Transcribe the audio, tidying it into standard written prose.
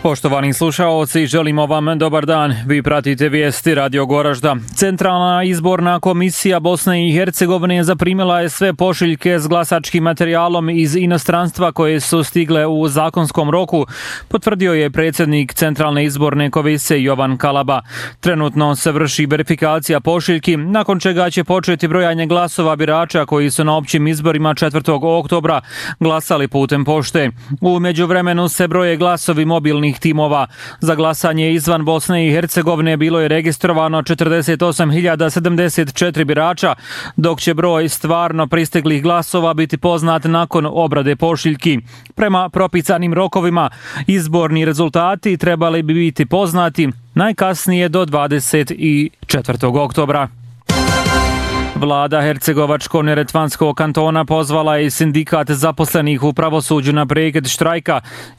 Poštovani slušaoci, želimo vam dobar dan. Vi pratite vijesti Radio Goražda. Centralna izborna komisija Bosne i Hercegovine zaprimila je sve pošiljke s glasačkim materijalom iz inostranstva koje su stigle u zakonskom roku, potvrdio je predsjednik Centralne izborne komisije Jovan Kalaba. Trenutno se vrši verifikacija pošiljki, nakon čega će početi brojanje glasova birača koji su na općim izborima 4. oktobra glasali putem pošte. U međuvremenu se broje glasovi mobilnih timova. Za glasanje izvan Bosne i Hercegovine bilo je registrovano 48.074 birača, dok će broj stvarno pristiglih glasova biti poznat nakon obrade pošiljki. Prema propisanim rokovima, izborni rezultati trebali bi biti poznati najkasnije do 24. oktobra. Vlada Hercegovačko-neretvanskog kantona pozvala je sindikat zaposlenih u pravosuđu na prekid štrajka